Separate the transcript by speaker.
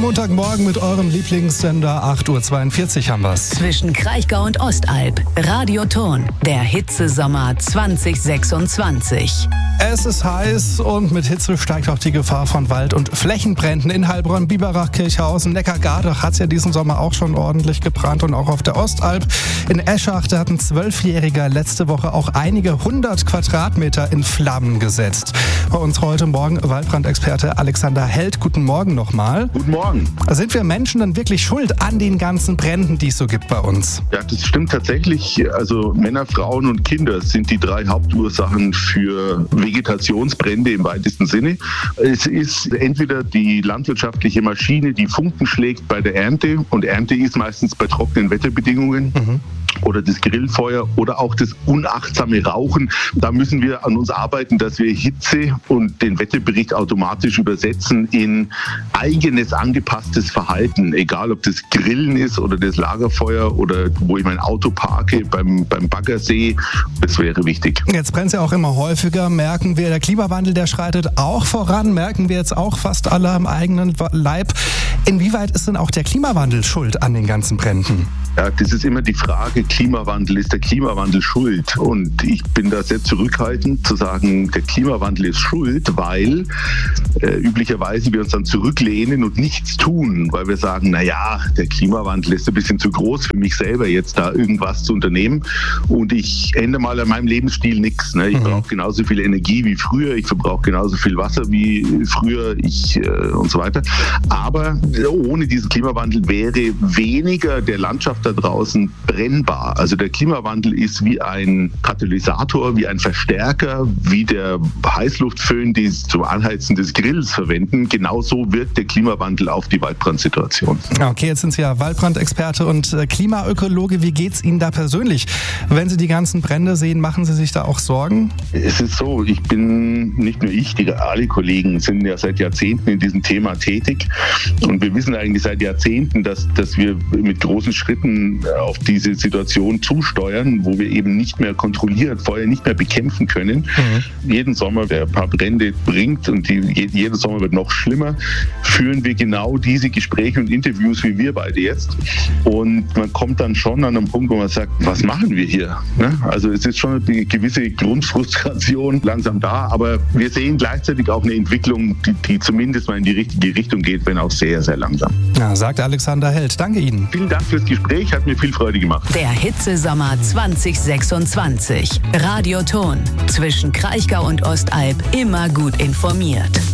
Speaker 1: Am Montagmorgen mit eurem Lieblingssender 8.42 Uhr haben wir's.
Speaker 2: Zwischen Kraichgau und Ostalb. Radioton. Der Hitzesommer 2026.
Speaker 1: Es ist heiß und mit Hitze steigt auch die Gefahr von Wald- und Flächenbränden. In Heilbronn, Biberach, Kirchhausen, Neckargade hat es ja diesen Sommer auch schon ordentlich gebrannt und auch auf der Ostalb. In Eschach, da hat ein 12-Jähriger letzte Woche auch einige 100 Quadratmeter in Flammen gesetzt. Bei uns heute Morgen Waldbrandexperte Alexander Held. Guten Morgen nochmal.
Speaker 3: Guten Morgen.
Speaker 1: Sind wir Menschen dann wirklich schuld an den ganzen Bränden, die es so gibt bei uns?
Speaker 3: Ja, das stimmt tatsächlich. Also Männer, Frauen und Kinder sind die 3 Hauptursachen für Vegetationsbrände im weitesten Sinne. Es ist entweder die landwirtschaftliche Maschine, die Funken schlägt bei der Ernte, und Ernte ist meistens bei trockenen Wetterbedingungen. Oder das Grillfeuer oder auch das unachtsame Rauchen. Da müssen wir an uns arbeiten, dass wir Hitze und den Wetterbericht automatisch übersetzen in eigenes, angepasstes Verhalten. Egal, ob das Grillen ist oder das Lagerfeuer oder wo ich mein Auto parke, beim Baggersee. Das wäre wichtig.
Speaker 1: Jetzt brennt es ja auch immer häufiger. Merken wir, der Klimawandel, der schreitet auch voran. Merken wir jetzt auch fast alle am eigenen Leib. Inwieweit ist denn auch der Klimawandel schuld an den ganzen Bränden?
Speaker 3: Ja, das ist immer die Frage, Klimawandel, ist der Klimawandel schuld? Und ich bin da sehr zurückhaltend zu sagen, der Klimawandel ist schuld, weil üblicherweise wir uns dann zurücklehnen und nichts tun, weil wir sagen, naja, der Klimawandel ist ein bisschen zu groß für mich selber, jetzt da irgendwas zu unternehmen, und ich ändere mal an meinem Lebensstil nichts. Ne? Ich brauche genauso viel Energie wie früher, ich verbrauche genauso viel Wasser wie früher, und so weiter. Aber ohne diesen Klimawandel wäre weniger der Landschaft da draußen brennbar. Also der Klimawandel ist wie ein Katalysator, wie ein Verstärker, wie der Heißluftföhn, die zum Anheizen des Grills verwenden. Genauso wirkt der Klimawandel auf die Waldbrandsituation.
Speaker 1: Okay, jetzt sind Sie ja Waldbrandexperte und Klimaökologe. Wie geht's Ihnen da persönlich? Wenn Sie die ganzen Brände sehen, machen Sie sich da auch Sorgen?
Speaker 3: Es ist so, nicht nur ich, alle Kollegen sind ja seit Jahrzehnten in diesem Thema tätig, und wir wissen eigentlich seit Jahrzehnten, dass wir mit großen Schritten auf diese Situation zusteuern, wo wir eben nicht mehr kontrolliert, Feuer nicht mehr bekämpfen können. Jeden Sommer, der ein paar Brände bringt, und jeder Sommer wird noch schlimmer, führen wir genau diese Gespräche und Interviews wie wir beide jetzt. Und man kommt dann schon an einen Punkt, wo man sagt, was machen wir hier? Ne? Also es ist schon eine gewisse Grundfrustration langsam da, aber wir sehen gleichzeitig auch eine Entwicklung, die zumindest mal in die richtige Richtung geht, wenn auch sehr, sehr langsam.
Speaker 1: Ja, sagt Alexander Held. Danke Ihnen.
Speaker 3: Vielen Dank fürs Gespräch, hat mir viel Freude gemacht.
Speaker 2: Der Hitzesommer 2026. Radioton. Zwischen Kraichgau und Ostalb immer gut informiert.